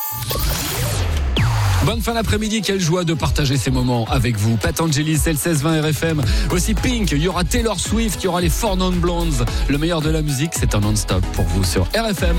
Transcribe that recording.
Bonne fin d'après-midi, quelle joie de partager ces moments avec vous. Patanjali, c'est le 16-20 RFM. Aussi Pink, il y aura Taylor Swift, il y aura les Four Non Blondes. Le meilleur de la musique, c'est un non-stop pour vous sur RFM.